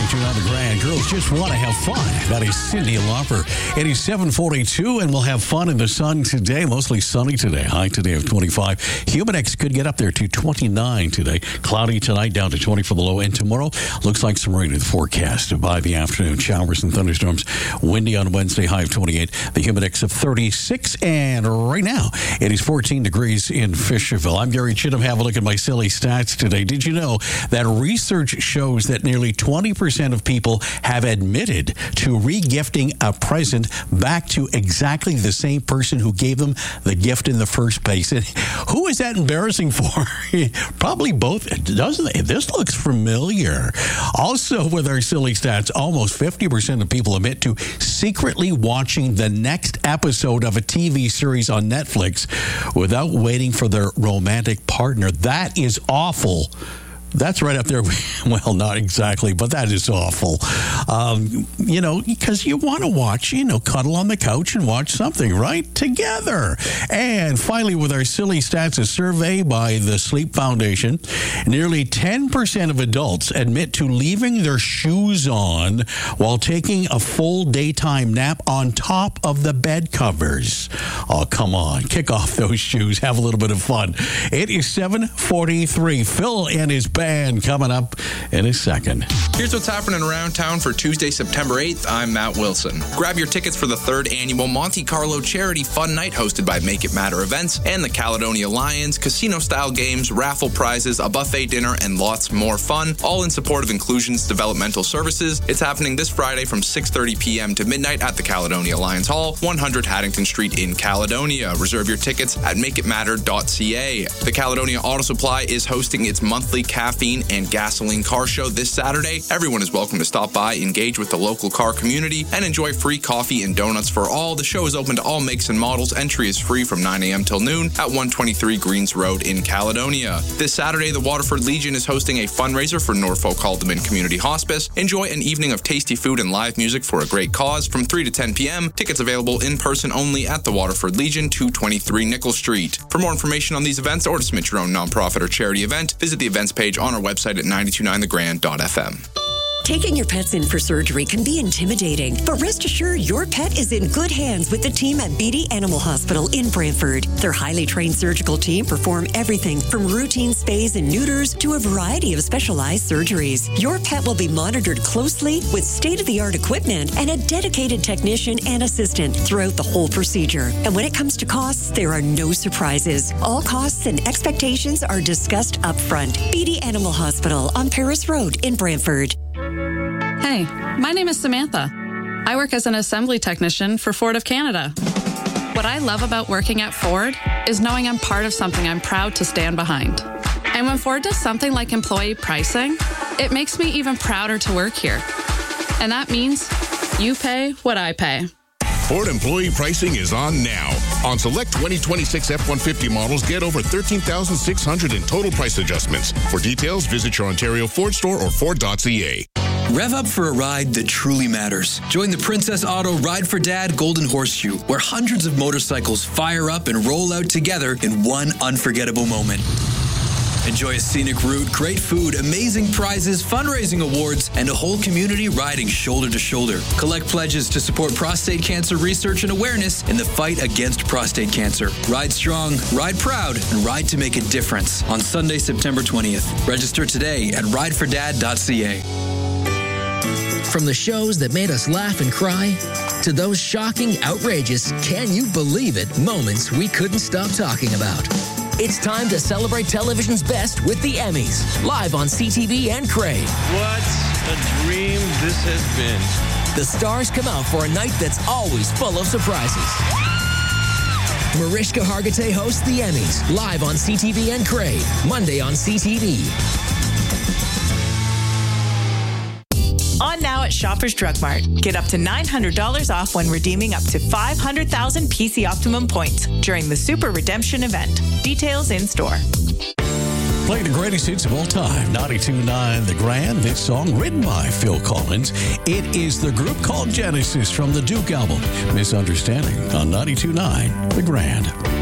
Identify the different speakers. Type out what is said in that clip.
Speaker 1: 92.9 The Grand. Girls just want to have fun. That is Cyndi Lauper. It is 7:42, and we'll have fun in the sun today. Mostly sunny today. High today of 25. Humidex could get up there to 29 today. Cloudy tonight, down to 20 for the low. And tomorrow, looks like some rain in the forecast by the afternoon. Showers and thunderstorms. Windy on Wednesday, high of 28. The Humidex of 36. And right now, it is 14 degrees in Fisherville. I'm Gary Chittum. Have a look at my silly stats today. Did you know that research shows that nearly 20% of people have admitted to re-gifting a present back to exactly the same person who gave them the gift in the first place? And who is that embarrassing for? Probably both, doesn't it? This looks familiar. Also, with our silly stats, almost 50% of people admit to secretly watching the next episode of a TV series on Netflix without waiting for their romantic partner. That is awful. That's right up there. Well, not exactly, but that is awful. Because you want to watch, cuddle on the couch and watch something, right? Together. And finally, with our silly stats, a survey by the Sleep Foundation, nearly 10% of adults admit to leaving their shoes on while taking a full daytime nap on top of the bed covers. Oh, come on. Kick off those shoes. Have a little bit of fun. It is 7:43. Phil and his band coming up in a second.
Speaker 2: Here's what's happening around town for Tuesday, September 8th. I'm Matt Wilson. Grab your tickets for the 3rd annual Monte Carlo Charity Fun Night hosted by Make It Matter Events and the Caledonia Lions. Casino-style games, raffle prizes, a buffet dinner, and lots more fun, all in support of Inclusion's developmental services. It's happening this Friday from 6:30 p.m. to midnight at the Caledonia Lions Hall, 100 Haddington Street in Caledonia. Reserve your tickets at makeitmatter.ca. The Caledonia Auto Supply is hosting its monthly caffeine and gasoline car show this Saturday. Everyone is welcome to stop by, engage with the local car community, and enjoy free coffee and donuts for all. The show is open to all makes and models. Entry is free from 9 a.m. till noon at 123 Greens Road in Caledonia. This Saturday, the Waterford Legion is hosting a fundraiser for Norfolk Haldeman Community Hospice. Enjoy an evening of tasty food and live music for a great cause from 3 to 10 p.m. Tickets available in person only at the Waterford Legion, 223 Nickel Street. For more information on these events or to submit your own nonprofit or charity event, visit the events page on our website at 929thegrand.fm.
Speaker 3: Taking your pets in for surgery can be intimidating, but rest assured your pet is in good hands with the team at Beatty Animal Hospital in Brantford. Their highly trained surgical team perform everything from routine spays and neuters to a variety of specialized surgeries. Your pet will be monitored closely with state-of-the-art equipment and a dedicated technician and assistant throughout the whole procedure. And when it comes to costs, there are no surprises. All costs and expectations are discussed up front. Beatty Animal Hospital on Paris Road in Brantford.
Speaker 4: Hey, my name is Samantha. I work as an assembly technician for Ford of Canada. What I love about working at Ford is knowing I'm part of something I'm proud to stand behind. And when Ford does something like employee pricing, it makes me even prouder to work here. And that means you pay what I pay.
Speaker 5: Ford employee pricing is on now. On select 2026 F-150 models, get over $13,600 in total price adjustments. For details, visit your Ontario Ford store or Ford.ca.
Speaker 6: Rev up for a ride that truly matters. Join the Princess Auto Ride for Dad Golden Horseshoe, where hundreds of motorcycles fire up and roll out together in one unforgettable moment. Enjoy a scenic route, great food, amazing prizes, fundraising awards, and a whole community riding shoulder to shoulder. Collect pledges to support prostate cancer research and awareness in the fight against prostate cancer. Ride strong, ride proud, and ride to make a difference on Sunday, September 20th. Register today at ridefordad.ca.
Speaker 7: From the shows that made us laugh and cry to those shocking, outrageous, can you believe it moments we couldn't stop talking about. It's time to celebrate television's best with the Emmys, live on CTV and Crave.
Speaker 8: What a dream this has been.
Speaker 7: The stars come out for a night that's always full of surprises. Mariska Hargitay hosts the Emmys, live on CTV and Crave, Monday on CTV.
Speaker 9: On now at Shoppers Drug Mart. Get up to $900 off when redeeming up to 500,000 PC Optimum points during the Super Redemption event. Details in store.
Speaker 1: Playing the greatest hits of all time, 92.9 The Grand. This song written by Phil Collins. It is the group called Genesis from the Duke album, Misunderstanding, on 92.9 The Grand.